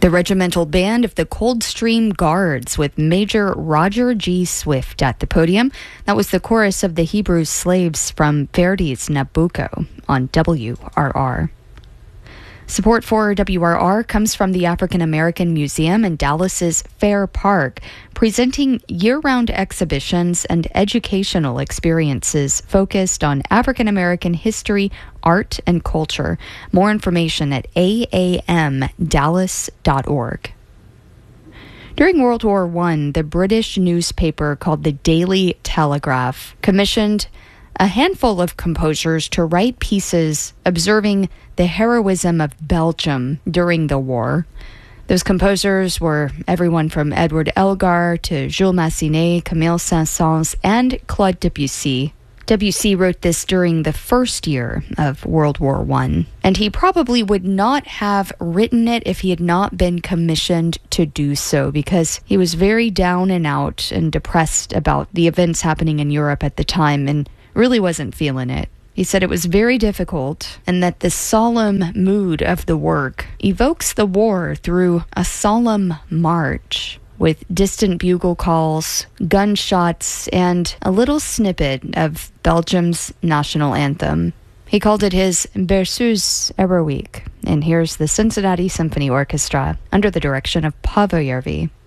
The Regimental Band of the Coldstream Guards with Major Roger G. Swift at the podium. That was the chorus of the Hebrew Slaves from Verdi's Nabucco on WRR. Support for WRR comes from the African American Museum in Dallas's Fair Park, presenting year-round exhibitions and educational experiences focused on African American history, art, and culture. More information at aamdallas.org. During World War I, the British newspaper called the Daily Telegraph commissioned a handful of composers to write pieces observing the heroism of Belgium during the war. Those composers were everyone from Edward Elgar to Jules Massenet, Camille Saint-Saëns, and Claude Debussy. Debussy wrote this during the first year of World War I, and he probably would not have written it if he had not been commissioned to do so, because he was very down and out and depressed about the events happening in Europe at the time and really wasn't feeling it. He said it was very difficult and that the solemn mood of the work evokes the war through a solemn march with distant bugle calls, gunshots, and a little snippet of Belgium's national anthem. He called it his Berceuse Heroique, and here's the Cincinnati Symphony Orchestra under the direction of Paavo Järvi.